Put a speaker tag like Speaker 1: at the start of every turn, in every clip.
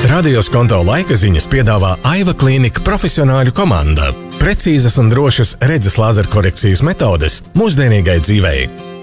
Speaker 1: Radio Skonto laika ziņas piedāvā Aiva Klīnika profesionāļu komanda. Precīzas un drošas redzes lāzerkorekcijas metodes mūsdienīgai dzīvei.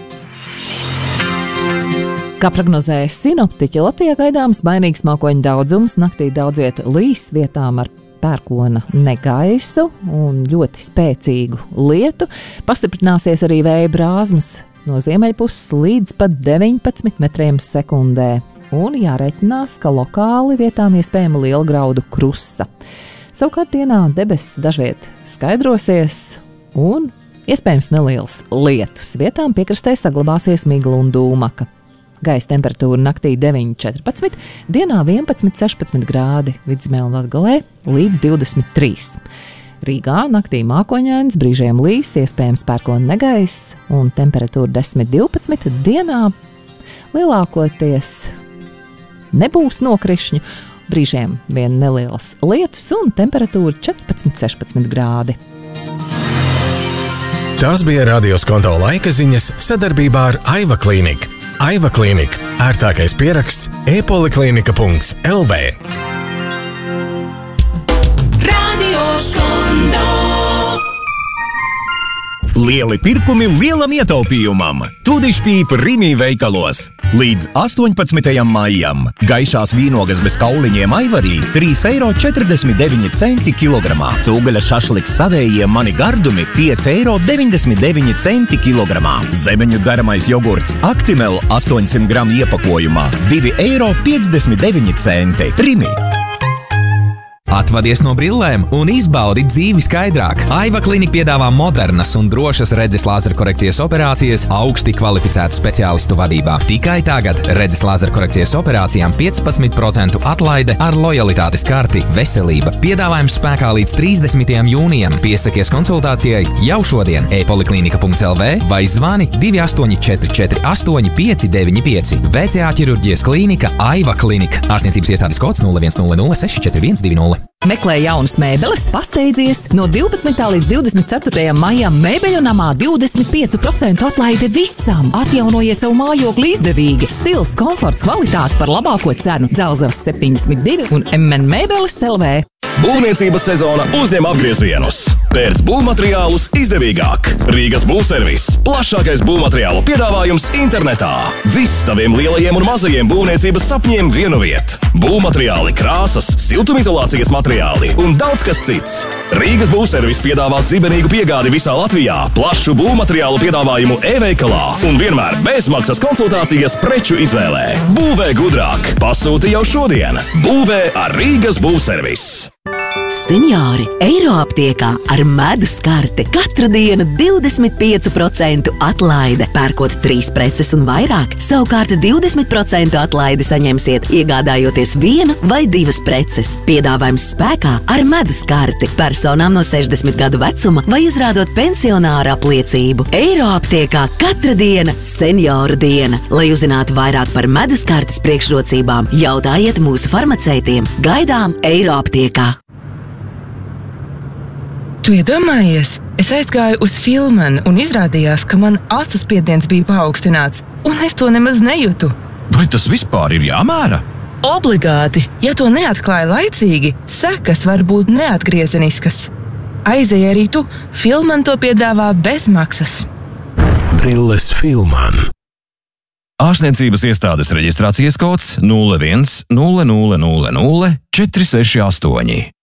Speaker 2: Kā prognozēja sinoptiķi, Latvijā gaidāms mainīgs mākoņu daudzums, naktī daudz viet līs, vietām ar pērkona negaisu un ļoti spēcīgu lietu. Pastiprināsies arī vēja brāzmas no ziemeļpuses līdz pat 19 metriem sekundē. Un jārēķinās, ka lokāli vietām iespējama liela graudu krusa. Savukārt dienā debesis dažviet skaidrosies un iespējams neliels lietus. Vietām piekrastē saglabāsies migla un dūmaka. Gaisa temperatūra naktī 9–14, dienā 11–16 grādi, Vidzemē un Latgalē līdz 23. Rīgā naktī mākoņains, brīžiem līs, iespējams pērkona negaiss un temperatūra 10–12, dienā lielākoties nebūs nokrišņu, brīžiem vien nelielas lietus un temperatūra 14–16 grādi.
Speaker 1: Tās bija Radio Skonto laika ziņas sadarbībā ar Aiva Klīniku. Aiva Klīnika – ērtākais pieraksts e-poliklinika.lv.
Speaker 3: Radio Skonto.
Speaker 4: Lieli pirkumi lielam ietaupījumam. Tudišpīpa Rimī veikalos. Līdz 18. maijam gaišās vīnogas bez kauliņiem Aivarī 3,49 € kilogramā. Cūgaļa šašliks savējiem Mani gardumi 5,99 € kilogramā. Zemeņu dzeramais jogurts Actimel 800 gramu iepakojumā 2,59 €. Rimī.
Speaker 5: Atvadies no brillēm un izbaudi dzīvi skaidrāk. Aiva Klīnika piedāvā modernas un drošas redzes lāzerkorekcijas operācijas augsti kvalificētu speciālistu vadībā. Tikai tagad redzes lāzerkorekcijas operācijām 15% atlaide ar lojalitātes karti Veselība. Piedāvājums spēkā līdz 30. jūnijam. Piesakies konsultācijai jau šodien e-poliklinika.lv vai zvani 2844 8595. VCA ķirurģijas klīnika Aiva Klīnika. Ārstniecības iestādes kods 0100 64120.
Speaker 2: Meklē jaunas mēbeles, pasteidzies! No 12. līdz 24. maijam mēbeļu namā 25% atlaide visam! Atjaunojiet savu mājokli izdevīgi! Stils, komforts, kvalitāte par labāko cenu! Dzelzavas 72 un MN mēbeles LV.
Speaker 4: Būvniecības sezona uzņem apgriezienus. Pērc būvmateriālus izdevīgāk. Rīgas būvservis – plašākais būvmateriālu piedāvājums internetā. Viss taviem lielajiem un mazajiem būvniecības sapņiem vienu viet. Būvmateriāli, krāsas, siltumizolācijas materiāli un daudz kas cits. Rīgas būvservis piedāvā zibenīgu piegādi visā Latvijā, plašu būvmateriālu piedāvājumu e-veikalā un vienmēr bezmaksas konsultācijas preču izvēlē. Būvē gudrāk. Pasūti jau šodien. Būvē ar Rīgas būvservis.
Speaker 6: Seniori Eiroaptiekā ar medus karti katru dienu 25% atlaide. Pērkot 3 preces un vairāk, savukārt 20% atlaidi saņemsiet, iegādājoties 1 vai 2 preces. Piedāvājums spēkā ar medus karti personām no 60 gadu vecuma vai uzrādot pensionāra apliecību. Eiroaptiekā katra diena senioru diena. Lai uzzinātu vairāk par medus kartes priekšrocībām, jautājiet mūsu farmaceitiem. Gaidām Eiroaptiekā.
Speaker 7: Tu iedomājies? Es aizgāju uz Filmanu un izrādījās, ka man acu spiediens bija paaugstināts, un es to nemaz nejūtu.
Speaker 4: Vai tas vispār ir jāmēra?
Speaker 7: Obligāti! Ja to neatklāja laicīgi, sekas var būt neatgriezeniskas. Aizej arī tu, Filman to piedāvā bez maksas.
Speaker 1: Brilles Filman.
Speaker 4: Ārstniecības iestādes reģistrācijas kods 01 0000 468.